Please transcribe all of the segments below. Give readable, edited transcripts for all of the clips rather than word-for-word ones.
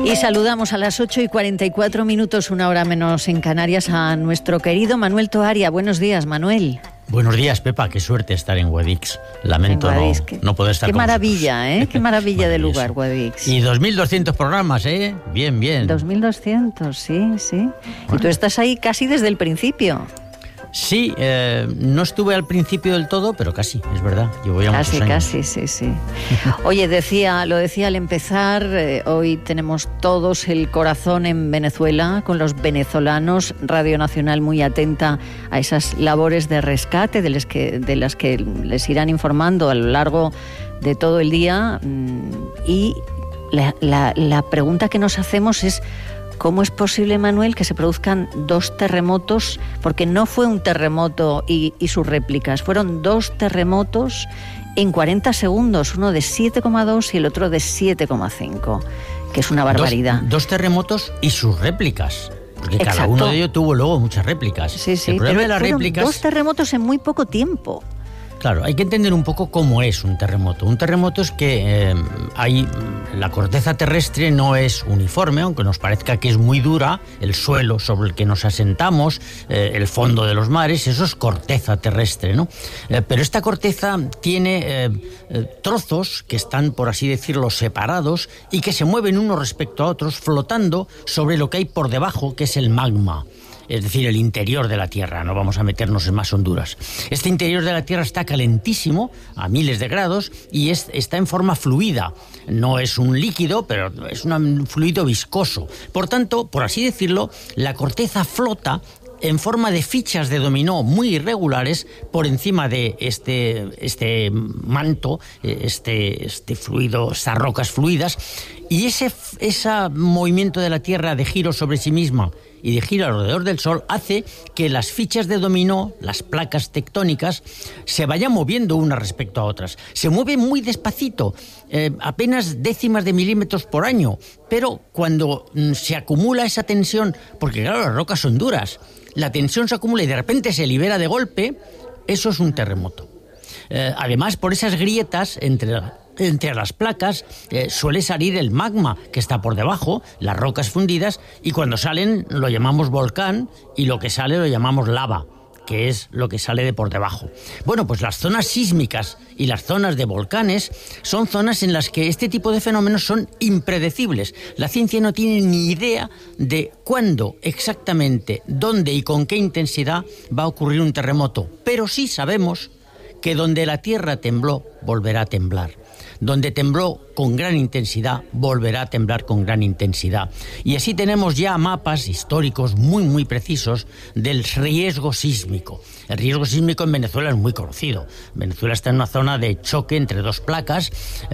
Y saludamos a las 8:44, una hora menos en Canarias, a nuestro querido Manuel Toaria. Buenos días, Manuel. Buenos días, Pepa. Qué suerte estar en Guadix. Lamento no poder estar con vosotros. Qué maravilla, ¿eh? Qué maravilla de lugar, Guadix. Y 2.200 programas, ¿eh? Bien, bien. 2.200, sí. Bueno. Y tú estás ahí casi desde el principio. Sí, no estuve al principio del todo, pero casi, es verdad. Llevo ya muchos años. Casi, sí. Oye, lo decía al empezar, hoy tenemos todos el corazón en Venezuela, con los venezolanos. Radio Nacional muy atenta a esas labores de rescate de las que les irán informando a lo largo de todo el día. Y la pregunta que nos hacemos es: ¿cómo es posible, Manuel, que se produzcan dos terremotos? Porque no fue un terremoto y sus réplicas, fueron dos terremotos en 40 segundos, uno de 7,2 y el otro de 7,5, que es una barbaridad. Dos terremotos y sus réplicas, porque Exacto. Cada uno de ellos tuvo luego muchas réplicas. Sí, el problema de las fueron réplicas... dos terremotos en muy poco tiempo. Claro, hay que entender un poco cómo es un terremoto. Un terremoto es que la corteza terrestre no es uniforme, aunque nos parezca que es muy dura, el suelo sobre el que nos asentamos, el fondo de los mares, eso es corteza terrestre, ¿no? Pero esta corteza tiene trozos que están, por así decirlo, separados y que se mueven unos respecto a otros, flotando sobre lo que hay por debajo, que es el magma. Es decir, el interior de la Tierra, no vamos a meternos en más honduras. Este interior de la Tierra está calentísimo, a miles de grados, y está en forma fluida. No es un líquido, pero es un fluido viscoso. Por tanto, por así decirlo, la corteza flota en forma de fichas de dominó muy irregulares por encima de este manto, este fluido, estas rocas fluidas, y ese movimiento de la Tierra de giro sobre sí misma y de giro alrededor del Sol hace que las fichas de dominó, las placas tectónicas, se vayan moviendo unas respecto a otras. Se mueven muy despacito, apenas décimas de milímetros por año, pero cuando se acumula esa tensión, porque claro, las rocas son duras, la tensión se acumula y de repente se libera de golpe, eso es un terremoto. Además, por esas grietas entre las placas suele salir el magma que está por debajo, las rocas fundidas, y cuando salen lo llamamos volcán y lo que sale lo llamamos lava, que es lo que sale de por debajo. Bueno, pues las zonas sísmicas y las zonas de volcanes son zonas en las que este tipo de fenómenos son impredecibles. La ciencia no tiene ni idea de cuándo exactamente, dónde y con qué intensidad va a ocurrir un terremoto, pero sí sabemos que donde la Tierra tembló, volverá a temblar. Donde tembló con gran intensidad, volverá a temblar con gran intensidad. Y así tenemos ya mapas históricos muy, muy precisos del riesgo sísmico. El riesgo sísmico en Venezuela es muy conocido. Venezuela está en una zona de choque entre dos placas,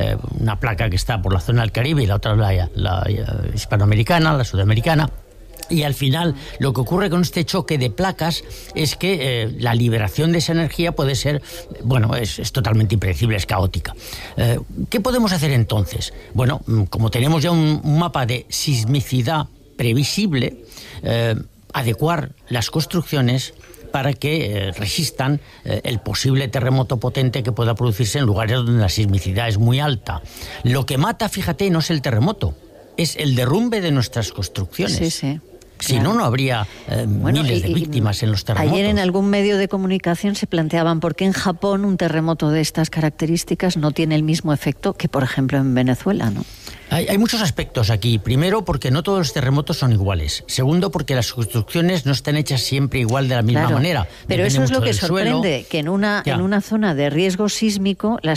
una placa que está por la zona del Caribe y la otra la hispanoamericana, la sudamericana. Y al final lo que ocurre con este choque de placas es que la liberación de esa energía puede ser, bueno, es totalmente impredecible, es caótica. ¿Qué podemos hacer entonces? Bueno, como tenemos ya un mapa de sismicidad previsible, adecuar las construcciones para que resistan el posible terremoto potente que pueda producirse en lugares donde la sismicidad es muy alta. Lo que mata, fíjate, no es el terremoto, es el derrumbe de nuestras construcciones. Sí. Si no, no habría miles de víctimas en los terremotos. Ayer en algún medio de comunicación se planteaban por qué en Japón un terremoto de estas características no tiene el mismo efecto que, por ejemplo, en Venezuela, ¿no? Hay muchos aspectos aquí. Primero, porque no todos los terremotos son iguales. Segundo, porque las construcciones no están hechas siempre igual de la misma manera. Pero Depende eso es lo que del sorprende, suelo. que en una zona de riesgo sísmico